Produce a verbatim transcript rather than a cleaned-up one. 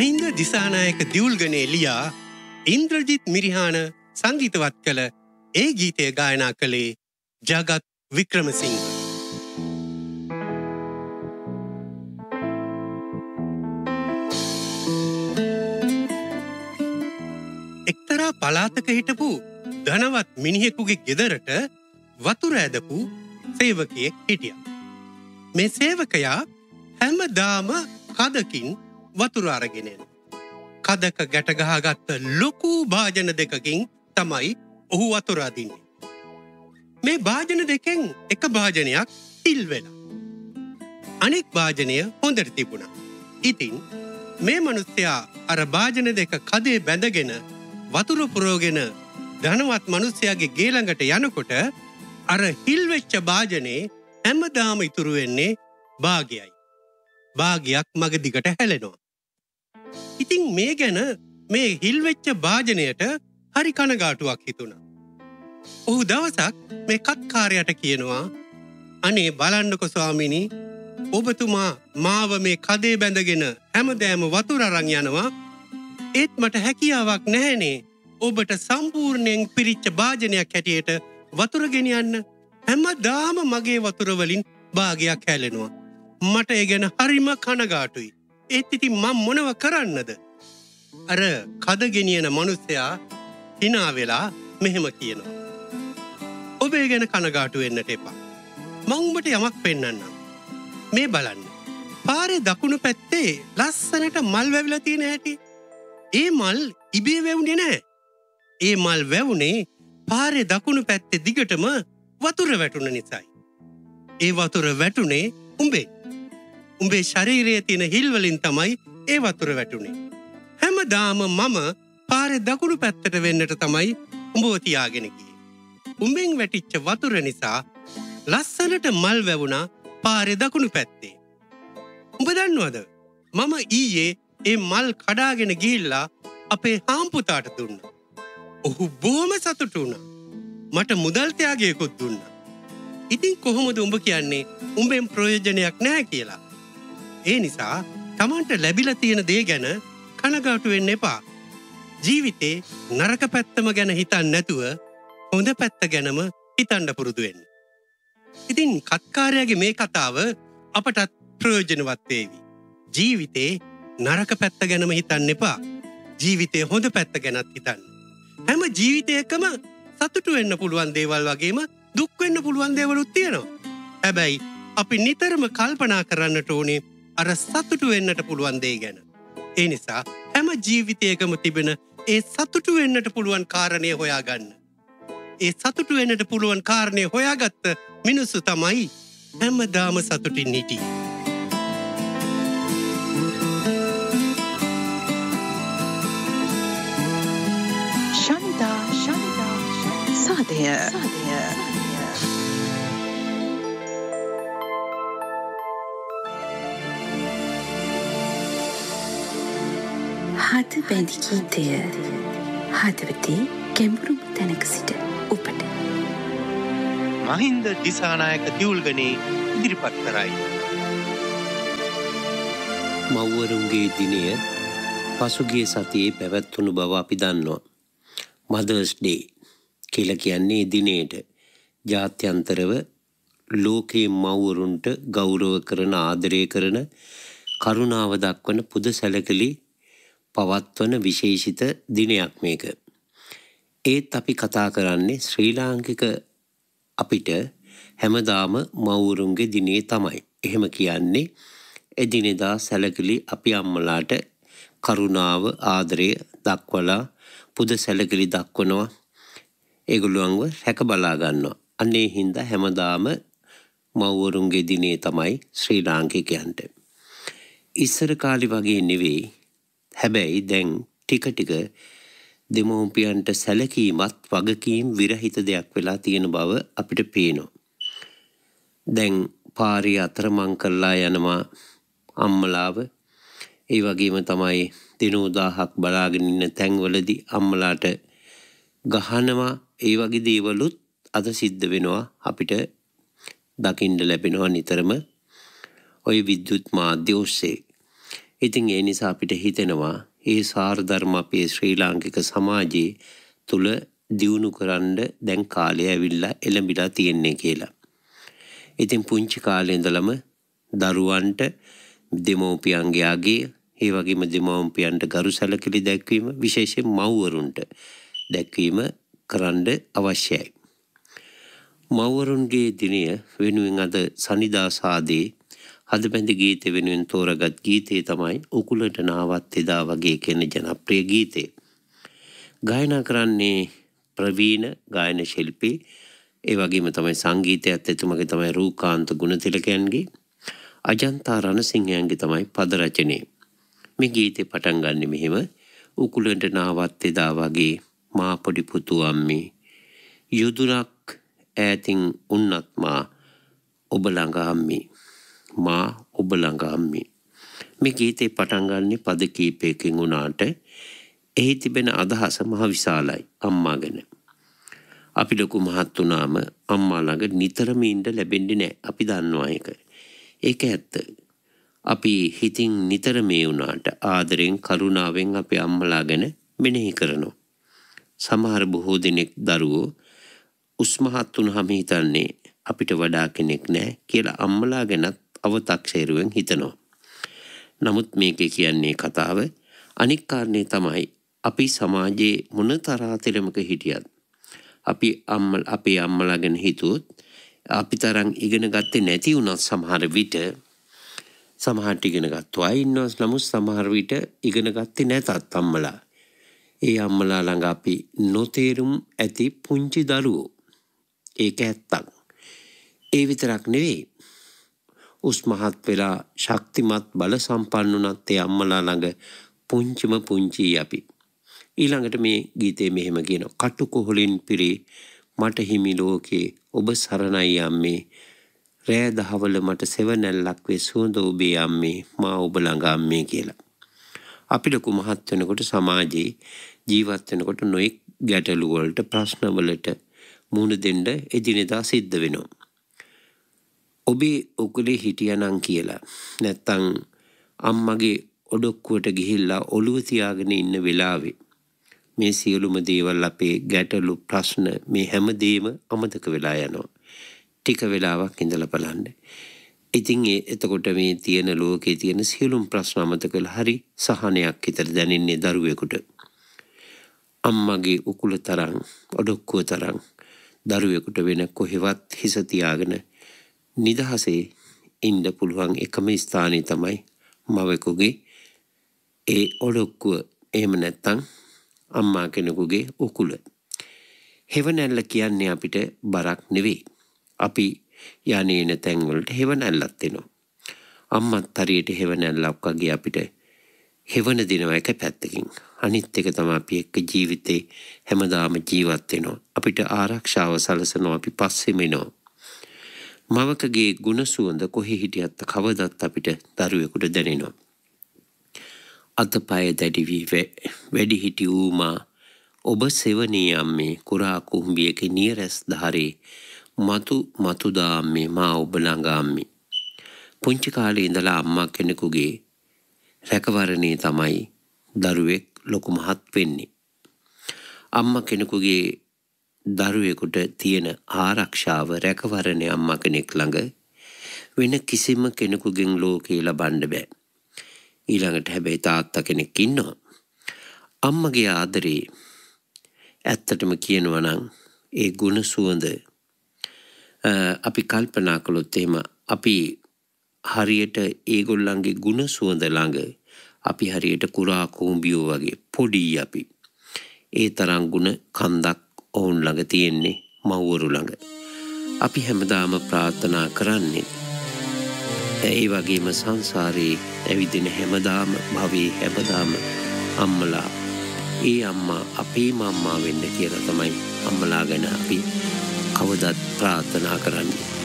මහින්ද දිසානායක දියුල්ගනේ ලියා ඉන්ද්‍රජිත් මිරිහාන සංගීතවත් කළ ඒ ගීතය ගායනා කළේ ජගත් වික්‍රමසිංහ. එක්තරා පළාතක හිටපු ධනවත් මිනිහෙකුගේ ගෙදරට වතුර ඇදපු සේවකයෙක් හිටියා. මේ සේවකයා හැමදාම කදකින් වතුර අරගෙන එන. කදක ගැට ගහගත්ත ලොකු භාජන දෙකකින් තමයි ඔහු වතුර අදින්නේ. මේ භාජන දෙකෙන් එක භාජනයක් තිල් වෙලා. අනෙක් භාජනය හොඳට තිබුණා. ඉතින් මේ මිනිස්සයා අර භාජන දෙක කදේ බැඳගෙන වතුර පුරවගෙන ධනවත් මිනිස්සයාගේ ගේ ළඟට යනකොට අර හිල් වෙච්ච භාජනේ හැමදාම ඉතුරු වෙන්නේ භාගයයි. භාගයක් මග දිගට හැලෙනවා. ඉතින් මේ ගැන මේ හිල් වෙච්ච භාජනයට හරි කනගාටුවක් හිතුණා. ඔහු දවසක් මේ කත්කාරයාට කියනවා, අනේ බලන්නකො ස්වාමීනි, ඔබතුමා මාව මේ කදේ බැඳගෙන හැමදාම වතුර අරන් යනවා. ඒත් මට හැකියාවක් නැහැනේ ඔබට සම්පූර්ණයෙන් පිරිච්ච භාජනයක් හැටියට වතුර ගෙනියන්න. හැමදාම මගේ වතුර වලින් භාගයක් හැලෙනවා. මට ඒ ගැන හරිම කනගාටුයි. ඒත් ඉතින් මම මොනව කරන්නද? අර කද ගෙනියන මිනිස්සයා hina වෙලා මෙහෙම කියනවා, ඔබ ඒ ගැන කනගාටු වෙන්නට එපා. මම උඹට යමක් පෙන්නන්නම්. මේ බලන්න. පාරේ දකුණු පැත්තේ ලස්සනට මල් වැවිලා තියෙන හැටි. ඒ මල් ඉබේ වැවුනේ නැහැ. ඒ මල් වැවුනේ පාරේ දකුණු පැත්තේ දිගටම වතුර වැටුණ නිසායි. ඒ වතුර වැටුනේ උඹේ. උඹේ ශරීරයේ තියෙන හිල් වලින් තමයි ඒ වතුර වැටුනේ. හැමදාම මම පාරේ දකුණු පැත්තට වෙන්නට තමයි උඹව තියාගෙන ගියේ. උඹෙන් වැටිච්ච වතුර නිසා ලස්සනට මල් වැවුණා පාරේ දකුණු පැත්තේ. උඹ දන්නවද? මම ඊයේ ඒ මල් කඩාගෙන ගිහිල්ලා අපේ හාම්පුතාට දුන්නා. ඔහු බොහොම සතුටු වුණා. මට මුදල් ත්‍යාගයකුත් දුන්නා. ඉතින් කොහොමද උඹ කියන්නේ උඹෙන් ප්‍රයෝජනයක් නැහැ කියලා? ඒ නිසා Tamanට ලැබිලා තියෙන දේ ගැන කනගාටු වෙන්න එපා. ජීවිතේ නරක පැත්තම ගැන හිතන්නේ නැතුව හොඳ පැත්ත ගැනම හිතන්න පුරුදු වෙන්න. ඉතින් කත්කාරයාගේ මේ කතාව අපටත් ප්‍රයෝජනවත් වේවි. ජීවිතේ නරක පැත්ත ගැනම හිතන්න එපා. ජීවිතේ හොඳ පැත්ත ගැනත් හිතන්න. හැම ජීවිතයකම සතුටු වෙන්න පුළුවන් දේවල් වගේම දුක් වෙන්න පුළුවන් දේවලුත් තියෙනවා. හැබැයි අපි නිතරම කල්පනා කරන්නට ඕනේ අර සතුටු වෙන්නට පුළුවන් දේ ගැන. ඒ නිසා හැම ජීවිතයකම තිබෙන ඒ සතුටු වෙන්නට පුළුවන් කාරණේ හොයාගන්න. ඒ සතුටු වෙන්නට පුළුවන් කාරණේ හොයාගත්ත මිනිස්සු තමයි හැමදාම සතුටින් හිටියේ. ශනිදා ශනිදා සාදය සාදය හද බැඳි ගීතය හදවතේ ගැඹුරුම තැනක සිට ඔබට මහින්ද දිසානායක දියුල්ගනේ ඉදිරිපත් කරයි. මව්වරුන්ගේ දිනය පසුගිය සතියේ පැවැත්වුණු බව අපි දන්නවා. මදර්ස් ඩේ කියලා කියන්නේ දිනේට ජාත්‍යන්තරව ලෝකයේ මව්වරුන්ට ගෞරව කරන, ආදරය කරන, කරුණාව දක්වන පුද සැලකලි පවත්වන විශේෂිත දිනයක් මේක. ඒත් අපි කතා කරන්නේ ශ්‍රී ලාංකික අපිට හැමදාම මව්වරුන්ගේ දිනේ තමයි. එහෙම කියන්නේ එදිනෙදා සැලකිලි අපි අම්මලාට කරුණාව, ආදරය දක්වලා පුද සැලකිලි දක්වනවා. ඒගොල්ලන්ව රැක බලා ගන්නවා. අන්නේ හින්දා හැමදාම මව්වරුන්ගේ දිනේ තමයි ශ්‍රී ලාංකිකයන්ට. ඉස්සර කාලේ වගේ නෙවෙයි. හැබැයි දැන් ටික ටික දෙමව්පියන්ට සැලකීමත් වගකීම් විරහිත දෙයක් වෙලා තියෙන බව අපිට පේනවා. දැන් පාරේ අතරමං කරලා යනවා අම්මලාව. ඒ වගේම තමයි දිනෝ දහහක් බලාගෙන ඉන්න තැන්වලදී අම්මලාට ගහනවා. ඒ වගේ දේවලුත් අද සිද්ධ වෙනවා අපිට දකින්න ලැබෙනවා නිතරම ওই විද්‍යුත් මාධ්‍ය ඔස්සේ. ඉතින් ඒ නිසා අපිට හිතෙනවා ඒ සාර ධර්ම අපේ ශ්‍රී ලාංකික සමාජයේ තුල දියුණු කරන්න දැන් කාලය ඇවිල්ලා එළඹිලා තියෙන්නේ කියලා. ඉතින් පුංචි කාලේ ඉඳලම දරුවන්ට දෙමෝපියන්ගේ අගය, ඒ වගේම දෙමෝපියන්ට ගරු සැලකිලි දැක්වීම, විශේෂයෙන් මව්වරුන්ට දැක්වීම කරන්න අවශ්‍යයි. මව්වරුන්ගේ දිනය වෙනුවෙන් අද සනිදා සාදේ හදබැඳි ගීත වෙනුවෙන් තෝරගත් ගීතේ තමයි උකුලට නාවත් එදා වගේ කියන ජනප්‍රිය ගීතේ. ගායනා කරන්නේ ප්‍රවීණ ගායන ශිල්පී, ඒ වගේම තමයි සංගීතයත් එතුමගේ තමයි රූකාන්ත ගුණතිලකයන්ගේ, අජන්තා රණසිංහයන්ගේ තමයි පද රචනය. මේ ගීතේ පටන් ගන්න මෙහෙම: උකුලට නාවත් එදා වගේ මා පොඩි පුතු අම්මේ, යුදුරක් ඈතින් උන්නත් මා ඔබ ළඟ අම්මේ, මා ඔබ ළඟ අම්මේ. මේ ගීතේ පටන් ගන්න පද කීපයකින් උනාට එහි තිබෙන අදහස මහ විශාලයි අම්මා ගැන. අපි ලොකු මහත් වුණාම අම්මා ළඟ නිතරම ඉන්න ලැබෙන්නේ නැහැ. අපි දන්නවා ඒක. ඒක ඇත්ත. අපි හිතින් නිතර මේ වුණාට ආදරෙන් කරුණාවෙන් අපේ අම්මලා ගැන මෙනෙහි කරනවා. සමහර බොහෝ දෙනෙක් දරුවෝ උස්මහත් වුණාම හිතන්නේ අපිට වඩා කෙනෙක් නැහැ කියලා අම්මලා ගැනත් අව탁සේරුවෙන් හිතනවා. නමුත් මේකේ කියන්නේ කතාව අනික් කාරණේ තමයි අපි සමාජයේ මොන තරාතිරමක හිටියත් අපි අම්මල අපේ අම්මලා ගැන හිතුවොත් අපි තරම් ඉගෙන ගත්තේ නැති වුණත් සමහර විට සමහරට ඉගෙන ගත්තා ඉන්නවා. නමුත් සමහර විට ඉගෙන ගත්තේ නැතත් අම්මලා, ඒ අම්මලා ළඟ අපි නොතේරුම් ඇති පුංචි දරුවෝ. ඒක ඇත්තක්. ඒ විතරක් නෙවෙයි, උස්මහත් වෙලා ශක්තිමත් බල සම්පන්න උනත් ඒ අම්මලා ළඟ පුංචිම පුංචි අපි. ඊළඟට මේ ගීතේ මෙහෙම කියනවා: කටුකොහලින් පිරි මට හිමි ලෝකේ ඔබ සරණයි අම්මේ, රෑ දහවල මට සෙවණැල්ලක් වේ සුවඳ ඔබේ අම්මේ, මා ඔබ ළඟ අම්මේ කියලා. අපි ලොකු මහත් වෙනකොට සමාජයේ ජීවත් වෙනකොට නොඑක් ගැටලු වලට ප්‍රශ්න වලට මුහුණ දෙන්න එදිනෙදා සිද්ධ වෙනවා. ඔබේ උකුලේ හිටියානම් කියලා නැත්තම් අම්මගේ ඔඩොක්කුවට ගිහිල්ලා ඔළුව තියාගෙන ඉන්න වෙලාවේ මේ සියලුම දේවල් අපේ ගැටලු ප්‍රශ්න මේ හැමදේම අමතක වෙලා යනවා. ටික වෙලාවක් ඉඳලා බලන්න. ඉතින් ඒ එතකොට මේ තියෙන ලෝකේ තියෙන සියලුම ප්‍රශ්න අමතක වෙලා හරි සහනයක් විතර දැනෙන්නේ දරුවෙකුට. අම්මගේ උකුල තරම් ඔඩොක්කුව තරම් දරුවෙකුට වෙන කොහෙවත් හිස තියාගෙන නිදහසේ ඉන්න පුළුවන් එකම ස්ථානය තමයි මවෙකුගේ ඒ ඔඩොක්කුව. එහෙම නැත්තම් අම්මා කෙනෙකුගේ උකුල. හෙවණැල්ල කියන්නේ අපිට බරක් නෙවෙයි. අපි යන්නේ නැ තැන් වලට හෙවණැල්ලක් එනවා. අම්මත් හරියට හෙවණැල්ලක් වගේ අපිට හෙවණ දෙනවා එක පැත්තකින්. අනිත් එක තමයි අපි එක්ක ජීවිතේ හැමදාම ජීවත් වෙනවා. අපිට ආරක්ෂාව සලසනවා. අපි පස්සෙම එනවා. මවකගේ ගුණ සුවඳ කොහේ හිටියත් කවදත් අපිට දරුවෙකුට දැනෙනවා. අතපය දැඩි වී වැඩි හිටි ඌමා ඔබ සෙවණී අම්මේ, කුරා කුඹියක නියරස් ධාරේ මතු මතු දාම්මේ, මා ඔබ ළඟ අම්මේ. පුංචි කාලේ ඉඳලා අම්මා කෙනෙකුගේ රැකවරණේ තමයි දරුවෙක් ලොකු මහත් වෙන්නේ. අම්මා කෙනෙකුගේ දරුවෙකුට තියෙන ආරක්ෂාව රැකවරණේ අම්මා කෙනෙක් ළඟ වෙන කිසිම කෙනෙකුගෙන් ලෝකේ ලබන්න බෑ. ඊළඟට හැබැයි තාත්තා කෙනෙක් ඉන්නවා. අම්මගේ ආදරේ ඇත්තටම කියනවා නම් ඒ ගුණ සුවඳ අපි කල්පනා කළොත් එහෙම අපි හරියට ඒගොල්ලන්ගේ ගුණ සුවඳ ළඟ අපි හරියට කුරා කුඹියෝ වගේ පොඩි අපි. ඒ තරම් ගුණ කන්දක් ඔවුන් ළඟ තියෙන්නේ මව්වරු ළඟ. අපි හැමදාම ප්‍රාර්ථනා කරන්නේ ඒ වගේම සංසාරේ ඇවිදින හැමදාම භවයේ හැමදාම අම්මලා ඒ අම්මා අපේම අම්මා වෙන්න කියලා තමයි අම්මලා ගැන අපි කවදත් ප්‍රාර්ථනා කරන්නේ.